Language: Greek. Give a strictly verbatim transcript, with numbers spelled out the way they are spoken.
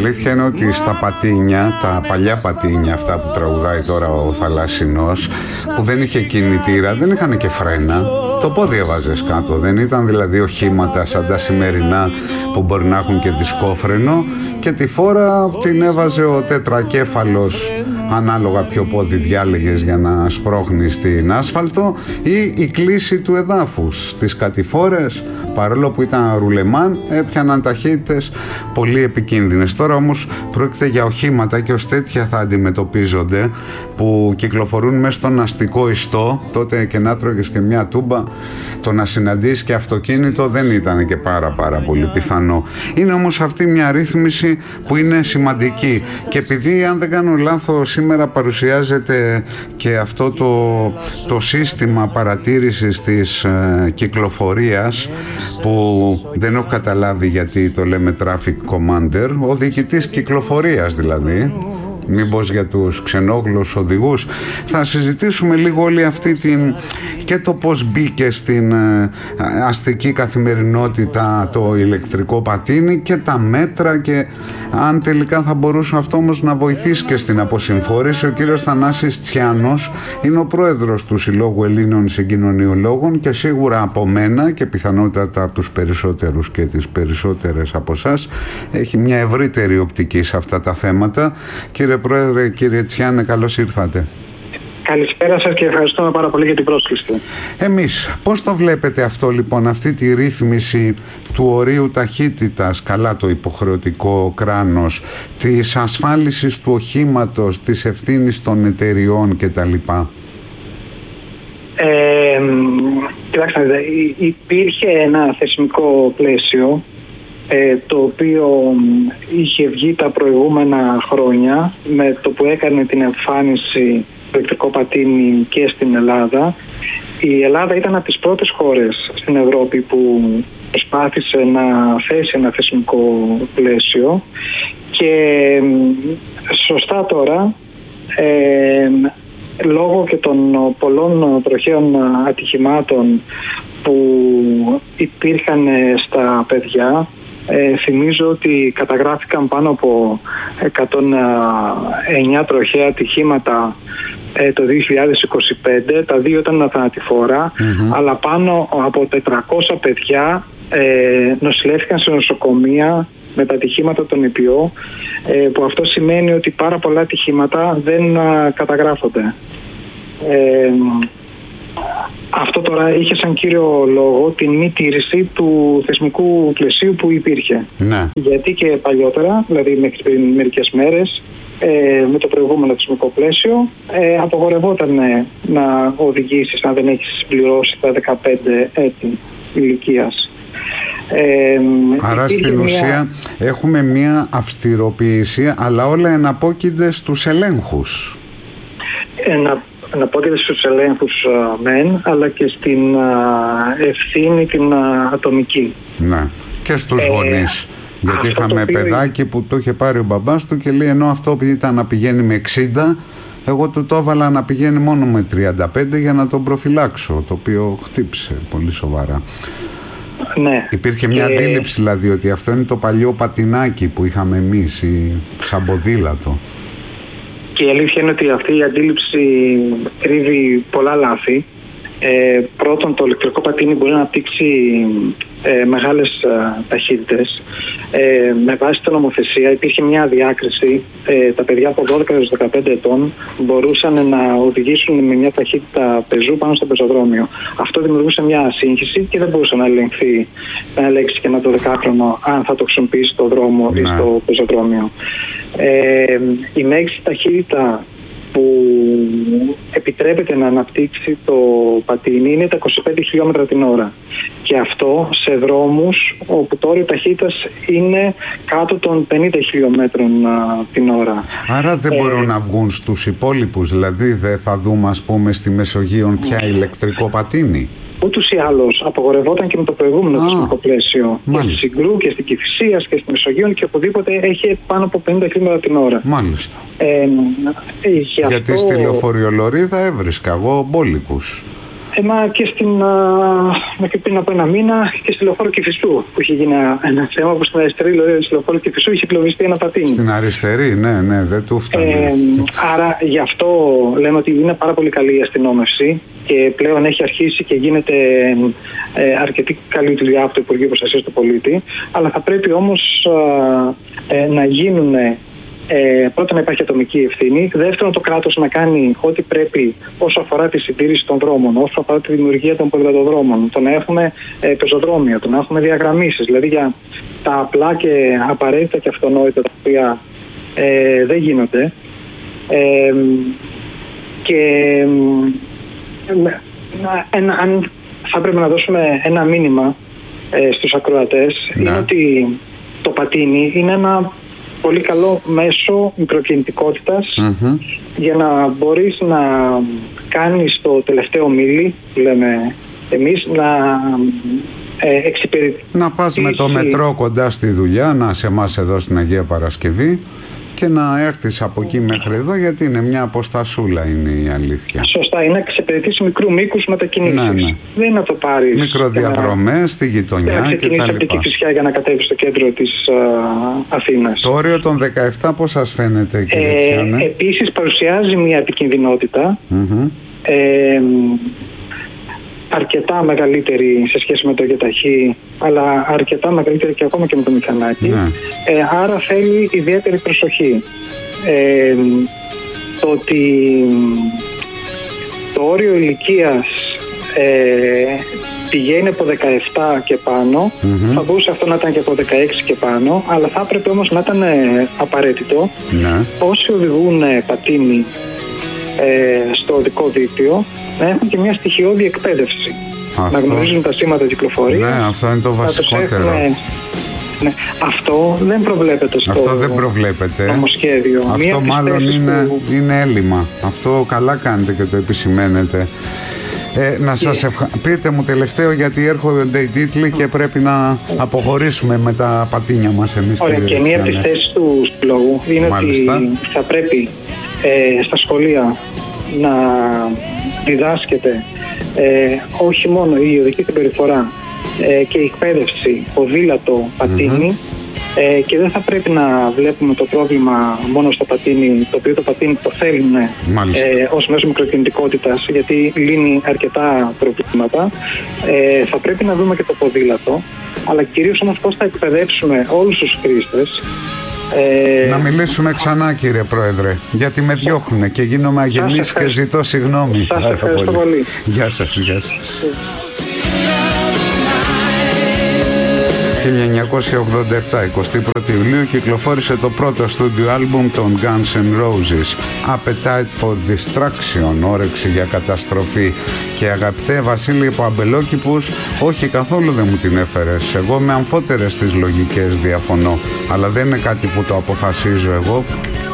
αλήθεια είναι ότι στα πατίνια, τα παλιά πατίνια, αυτά που τραγουδάει τώρα ο Θαλασσινός, που δεν είχε κινητήρα, δεν είχαν και φρένα. Το πόδι έβαζες κάτω, δεν ήταν δηλαδή οχήματα σαν τα σημερινά που μπορεί να έχουν και δισκόφρενο, και τη φόρα την έβαζε ο τετρακέφαλος, ανάλογα ποιο πόδι διάλεγες για να σπρώχνεις την άσφαλτο, ή η κλίση του εδάφους. Στις κατηφόρες, παρόλο που ήταν ρουλεμάν, έπιαναν ταχύτητες πολύ επικίνδυνες. Τώρα όμως πρόκειται για οχήματα και ως τέτοια θα αντιμετωπίζονται, που κυκλοφορούν μέσα στον αστικό ιστό. Τότε και να τρώγες και μια τούμπα, το να συναντήσεις και αυτοκίνητο δεν ήταν και πάρα πάρα πολύ πιθανό. Είναι όμως αυτή μια ρύθμιση που είναι σημαντική, και επειδή, αν δεν κάνω λάθος, σήμερα παρουσιάζεται και αυτό το, το σύστημα παρατήρησης της ε, κυκλοφορίας, που δεν έχω καταλάβει γιατί το λέμε traffic commander, ο διοικητής κυκλοφορίας δηλαδή, μήπως για τους ξενόγλους οδηγούς. Θα συζητήσουμε λίγο όλη αυτή την, και το πώς μπήκε στην ε, αστική καθημερινότητα το ηλεκτρικό πατίνι, και τα μέτρα, και αν τελικά θα μπορούσε αυτό όμως να βοηθήσει και στην αποσυμφόρηση. Ο κύριος Θανάσης Τσιάνος είναι ο πρόεδρος του Συλλόγου Ελλήνων Συγκοινωνιολόγων, και σίγουρα από μένα και πιθανότατα από τους περισσότερους και τις περισσότερες από εσάς έχει μια ευρύτερη οπτική σε αυτά τα θέματα. Κύριε Πρόεδρε, κύριε Τσιάνε, καλώς ήρθατε. Καλησπέρα σας και ευχαριστούμε πάρα πολύ για την πρόσκληση. Εμείς, πώς το βλέπετε αυτό λοιπόν, αυτή τη ρύθμιση του ορίου ταχύτητας, καλά το υποχρεωτικό κράνος, της ασφάλισης του οχήματος, της ευθύνης των εταιριών κτλ? Ε, κοιτάξτε, υπήρχε ένα θεσμικό πλαίσιο ε, το οποίο είχε βγει τα προηγούμενα χρόνια με το που έκανε την εμφάνιση το ηλεκτρικό πατίνι και στην Ελλάδα. Η Ελλάδα ήταν από τις πρώτες χώρες στην Ευρώπη που προσπάθησε να θέσει ένα θεσμικό πλαίσιο, και σωστά τώρα ε, λόγω και των πολλών τροχαίων ατυχημάτων που υπήρχαν στα παιδιά, Ε, θυμίζω ότι καταγράφηκαν πάνω από εκατόν εννιά τροχαία ατυχήματα ε, το δύο χιλιάδες είκοσι πέντε. Τα δύο ήταν αθανατηφόρα, mm-hmm. αλλά πάνω από τετρακόσια παιδιά ε, νοσηλεύτηκαν σε νοσοκομεία με τα ατυχήματα των ΕΠΙΟ, ε, που αυτό σημαίνει ότι πάρα πολλά ατυχήματα δεν α, καταγράφονται. Ε, Αυτό τώρα είχε σαν κύριο λόγο την μη τήρηση του θεσμικού πλαισίου που υπήρχε. Ναι. Γιατί και παλιότερα, δηλαδή μέχρι πριν μερικές μέρες, ε, με το προηγούμενο θεσμικό πλαίσιο, ε, απογορευόταν να οδηγήσεις αν δεν έχεις συμπληρώσει τα δεκαπέντε έτη ηλικίας. Ε, Άρα στην μια... ουσία έχουμε μια αυστηροποίηση, αλλά όλα εναπόκεινται στους ελέγχους. Ενα... Εναπόκειται στους ελέγχους uh, μεν, αλλά και στην uh, ευθύνη την uh, ατομική. Ναι, και στους ε, γονείς. Γιατί είχαμε οποίο... παιδάκι που το είχε πάρει ο μπαμπάς του και λέει, ενώ αυτό ήταν να πηγαίνει με εξήντα, εγώ του το έβαλα να πηγαίνει μόνο με τριάντα πέντε για να τον προφυλάξω, το οποίο χτύπησε πολύ σοβαρά. Ναι. Υπήρχε μια και... αντίληψη δηλαδή ότι αυτό είναι το παλιό πατινάκι που είχαμε εμείς, ή σαν ποδήλατο. Και η αλήθεια είναι ότι αυτή η αντίληψη κρύβει πολλά λάθη. Ε, πρώτον, το ηλεκτρικό πατίνι μπορεί να αναπτύξει ε, μεγάλες ε, ταχύτητες. Ε, με βάση την νομοθεσία υπήρχε μια διάκριση. Ε, τα παιδιά από δώδεκα έως δεκαπέντε ετών μπορούσαν να οδηγήσουν με μια ταχύτητα πεζού πάνω στο πεζοδρόμιο. Αυτό δημιουργούσε μια σύγχυση και δεν μπορούσε να ελεγχθεί, να ελέγξει και ένα δωδεκάχρονο αν θα το χρησιμοποιήσει στο δρόμο ή στο πεζοδρόμιο. Ε, η μέγιστη ταχύτητα που επιτρέπεται να αναπτύξει το πατίνι είναι τα είκοσι πέντε χιλιόμετρα την ώρα. Και αυτό σε δρόμους όπου το όριο ταχύτητας είναι κάτω των πενήντα χιλιόμετρων την ώρα. Άρα δεν ε, μπορούν να βγουν στους υπόλοιπους, δηλαδή δεν θα δούμε ας πούμε στη Μεσογείο πια ηλεκτρικό πατίνι? Ούτως ή άλλως απαγορευόταν και με το προηγούμενο θεσμικό πλαίσιο. Και στη Συγκρού και στην Κηφισίας και στη Μεσογείο και οπουδήποτε έχει πάνω από πενήντα χιλιόμετρα την ώρα. Μάλιστα. Ε, Για Γιατί αυτό... στη λεωφορειολωρίδα έβρισκα εγώ μπόλικους. Έμα και, στην, α, και πριν από ένα μήνα και στη Λεωφόρο Κηφισού που είχε γίνει ένα θέμα που στην αριστερή λωρίδα της Λεωφόρου Κηφισού είχε κλωβιστεί ένα πατίνι. Στην αριστερή, ναι, ναι, δεν του φτάνει. Ε, άρα γι' αυτό λέμε ότι είναι πάρα πολύ καλή η αστυνόμευση και πλέον έχει αρχίσει και γίνεται ε, αρκετή καλή δουλειά από το Υπουργείο Προστασίας του Πολίτη, αλλά θα πρέπει όμως ε, ε, να γίνουν. Ε, πρώτον, να υπάρχει ατομική ευθύνη. Δεύτερον, το κράτος να κάνει ό,τι πρέπει όσο αφορά τη συντήρηση των δρόμων, όσο αφορά τη δημιουργία των ποδηλατοδρόμων, το να έχουμε ε, πεζοδρόμια, το να έχουμε διαγραμμίσεις. Δηλαδή για τα απλά και απαραίτητα και αυτονόητα τα οποία ε, δεν γίνονται. Ε, και ε, ε, αν θα πρέπει να δώσουμε ένα μήνυμα ε, στους ακροατές, ναι. Είναι ότι το πατίνι είναι ένα πολύ καλό μέσο μικροκινητικότητας mm-hmm. για να μπορείς να κάνεις το τελευταίο μίλι, λέμε εμείς, να ε, εξυπηρετήσεις. Να πας με το μετρό κοντά στη δουλειά, να σε εμάς εδώ στην Αγία Παρασκευή και να έρθεις από εκεί μέχρι εδώ, γιατί είναι μια αποστασούλα, είναι η αλήθεια. Σωστά, είναι να εξυπηρετήσει μικρού μήκους μετακινήσεις. Ναι, ναι. Δεν είναι να το πάρεις. Μικροδιαδρομές να... στη γειτονιά και τα λοιπά. Να ξεκινήσεις από την Κηφισιά για να κατέβεις στο κέντρο της α, Αθήνας. Το όριο των δεκαεπτά πώς σας φαίνεται, κύριε ε, Τσιάνε? Επίσης παρουσιάζει μια επικινδυνότητα. Mm-hmm. Ε, αρκετά μεγαλύτερη σε σχέση με το γεταχή, αλλά αρκετά μεγαλύτερη και ακόμα και με το μηχανάκι. Ναι. Ε, άρα θέλει ιδιαίτερη προσοχή. Ε, το ότι το όριο ηλικίας ε, πηγαίνει από δεκαεπτά και πάνω, mm-hmm. θα μπορούσε αυτό να ήταν και από δεκαέξι και πάνω, αλλά θα έπρεπε όμως να ήταν ε, απαραίτητο ναι. όσοι οδηγούν ε, πατίνι ε, στο οδικό δίκτυο να έχουν και μια στοιχειώδη εκπαίδευση. Αυτό... Να γνωρίζουν τα σήματα κυκλοφορίας. Ναι, αυτό είναι το βασικότερο. Έχουμε... Ναι. Αυτό δεν προβλέπεται στο Αυτό δεν προβλέπεται. νομοσχέδιο. Αυτό Μία μάλλον είναι, που... είναι έλλειμμα. Αυτό καλά κάνετε και το επισημαίνετε. Ε, να σας yeah. ευχα... Πείτε μου τελευταίο, γιατί έρχονται οι τίτλοι και πρέπει να αποχωρήσουμε με τα πατίνια μας εμείς. Ωραία, και μία από τις θέσεις του λόγου είναι Μάλιστα. ότι θα πρέπει ε, στα σχολεία να διδάσκεται ε, όχι μόνο η οδική συμπεριφορά ε, και η εκπαίδευση, ποδήλατο, πατίνι mm-hmm. ε, και δεν θα πρέπει να βλέπουμε το πρόβλημα μόνο στο πατίνι, το οποίο το πατίνι το θέλουμε ε, ως μέσο μικροκινητικότητας, γιατί λύνει αρκετά προβλήματα. Ε, θα πρέπει να δούμε και το ποδήλατο, αλλά κυρίως όμως πώς θα εκπαιδεύσουμε όλους τους χρήστες. Ε... Να μιλήσουμε ξανά, κύριε Πρόεδρε, γιατί με διώχνουνε και γίνομαι αγενής και ζητώ συγγνώμη. Σας ευχαριστώ πολύ. πολύ. Γεια σας, γεια σας. χίλια εννιακόσια ογδόντα επτά, εικοστή πρώτη Ιουλίου, κυκλοφόρησε το πρώτο στούντιο άλμπουμ των Guns N' Roses, Appetite for Destruction, όρεξη για καταστροφή. Και αγαπητέ Βασίλη Παμπελόκηπους, όχι καθόλου δεν μου την έφερες. Εγώ με αμφότερες τις λογικές διαφωνώ, αλλά δεν είναι κάτι που το αποφασίζω εγώ.